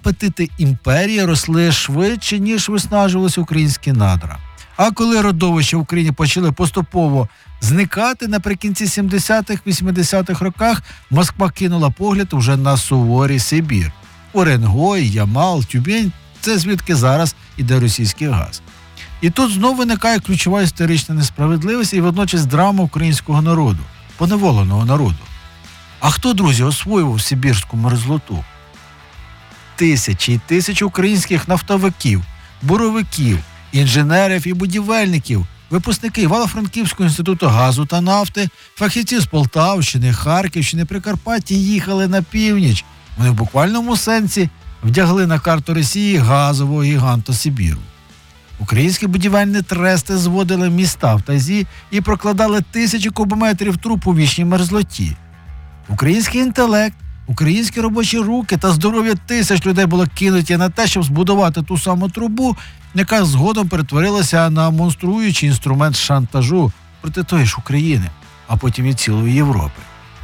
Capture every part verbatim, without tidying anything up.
апетити імперії росли швидше, ніж виснажувалися українські надра. А коли родовища в Україні почали поступово зникати, наприкінці сімдесятих-вісімдесятих роках Москва кинула погляд уже на суворий Сибір. Уренгой, Ямал, Тюмень – це звідки зараз іде російський газ. І тут знову виникає ключова історична несправедливість і водночас драма українського народу, поневоленого народу. А хто, друзі, освоював сибірську мерзлоту? Тисячі і тисячі українських нафтовиків, буровиків, інженерів і будівельників, випускники Івано-Франківського інституту газу та нафти, фахівці з Полтавщини, Харківщини, Прикарпаття їхали на північ. Вони в буквальному сенсі вдягли на карту Росії газового гіганта Сибіру. Українські будівельні трести зводили міста в тазі і прокладали тисячі кубометрів труб у вічній мерзлоті. Український інтелект, українські робочі руки та здоров'я тисяч людей було кинуті на те, щоб збудувати ту саму трубу, яка згодом перетворилася на монструючий інструмент шантажу проти тої ж України, а потім і цілої Європи.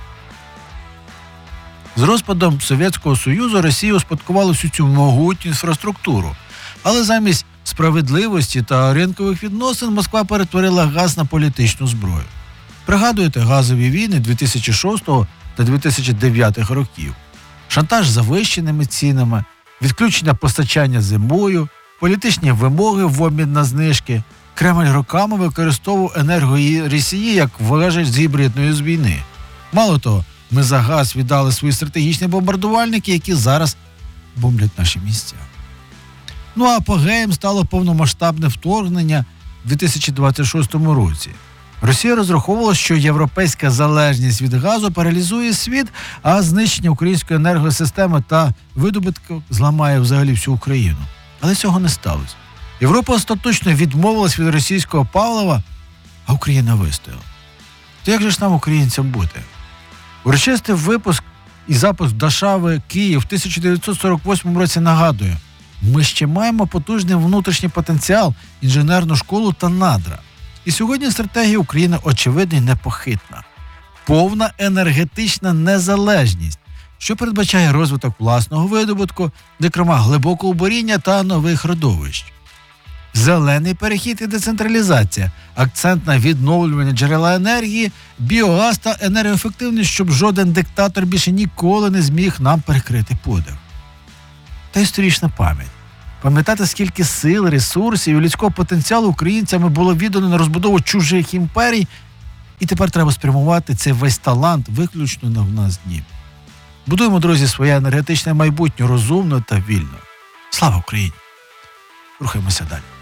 З розпадом Совєтського Союзу Росія успадкувала всю цю могутню інфраструктуру, але замість справедливості та ринкових відносин Москва перетворила газ на політичну зброю. Пригадуєте газові війни дві тисячі шостого та дві тисячі дев'ятого років? Шантаж завищеними цінами, відключення постачання зимою, політичні вимоги в обмін на знижки. Кремль роками використовував енергію Росії як важіль з гібридної з війни. Мало того, ми за газ віддали свої стратегічні бомбардувальники, які зараз бомблять наші місця. Ну а апогеєм стало повномасштабне вторгнення в дві тисячі двадцять шостому році. Росія розраховувала, що європейська залежність від газу паралізує світ, а знищення української енергосистеми та видобутку зламає взагалі всю Україну. Але цього не сталося. Європа остаточно відмовилась від російського палива, а Україна вистояла. То як же ж нам, українцям, бути? Урочистий випуск і запуск Варшави Київ в тисяча дев'ятсот сорок восьмому році нагадує, ми ще маємо потужний внутрішній потенціал, інженерну школу та надра. І сьогодні стратегія України очевидна і непохитна. Повна енергетична незалежність, що передбачає розвиток власного видобутку, зокрема глибокого буріння та нових родовищ. Зелений перехід і децентралізація, акцент на відновлювання джерела енергії, біогаз та енергоефективність, щоб жоден диктатор більше ніколи не зміг нам перекрити подих. Та історична пам'ять. Пам'ятати, скільки сил, ресурсів і людського потенціалу українцями було віддано на розбудову чужих імперій, і тепер треба спрямувати цей весь талант виключно на в нас днів. Будуємо, друзі, своє енергетичне майбутнє розумно та вільно. Слава Україні! Рухаємося далі.